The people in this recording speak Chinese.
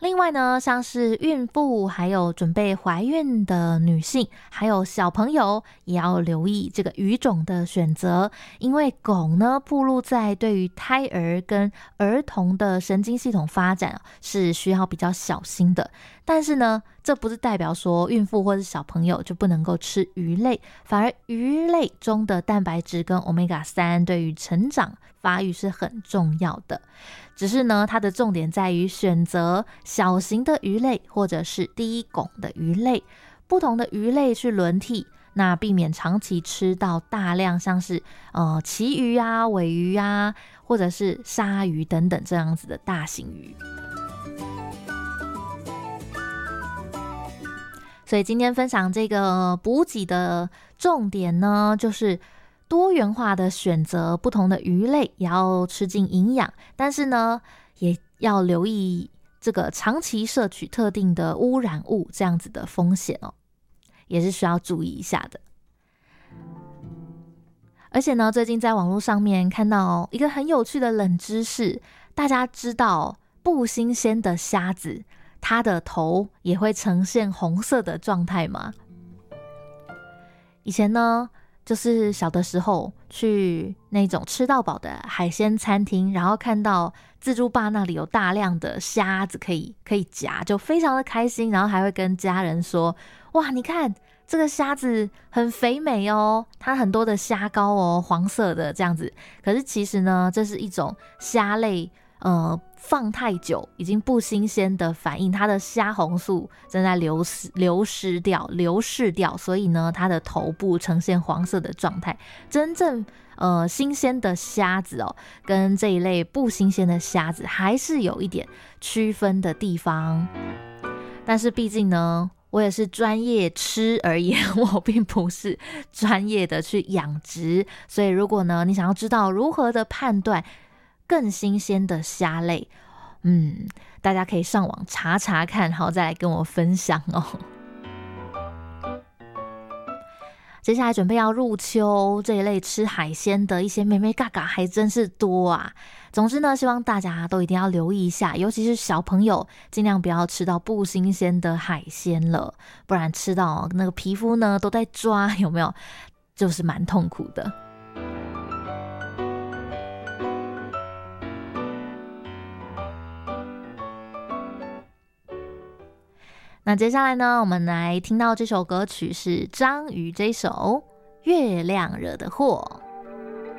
另外呢，像是孕妇，还有准备怀孕的女性，还有小朋友，也要留意这个鱼种的选择，因为汞呢，暴露在对于胎儿跟儿童的神经系统发展是需要比较小心的。但是呢，这不是代表说孕妇或是小朋友就不能够吃鱼类，反而鱼类中的蛋白质跟 Omega-3 对于成长发育是很重要的。只是呢，它的重点在于选择小型的鱼类或者是低汞的鱼类，不同的鱼类去轮替，那避免长期吃到大量像是旗鱼啊、尾鱼啊，或者是鲨鱼等等这样子的大型鱼。所以今天分享这个补给的重点呢，就是多元化的选择不同的鱼类，也要吃进营养，但是呢，也要留意这个长期摄取特定的污染物这样子的风险哦，也是需要注意一下的。而且呢，最近在网络上面看到一个很有趣的冷知识，大家知道不新鲜的虾子，它的头也会呈现红色的状态吗？以前呢，就是小的时候去那种吃到饱的海鲜餐厅，然后看到自助吧那里有大量的虾子可以夹，就非常的开心，然后还会跟家人说，哇，你看这个虾子很肥美哦，它很多的虾膏哦，黄色的这样子。可是其实呢，这是一种虾类放太久已经不新鲜的反应，它的虾红素正在流逝掉，所以呢，它的头部呈现黄色的状态。真正新鲜的虾子哦，跟这一类不新鲜的虾子还是有一点区分的地方。但是毕竟呢，我也是专业吃而言，我并不是专业的去养殖，所以如果呢，你想要知道如何的判断更新鲜的虾类，大家可以上网查查看，然后再来跟我分享哦。接下来准备要入秋，这一类吃海鲜的一些妹妹嘎嘎还真是多啊。总之呢，希望大家都一定要留意一下，尤其是小朋友，尽量不要吃到不新鲜的海鲜了，不然吃到那个皮肤呢都在抓，有没有？就是蛮痛苦的。那接下来呢，我们来听到这首歌曲是张宇这首《月亮惹的祸》。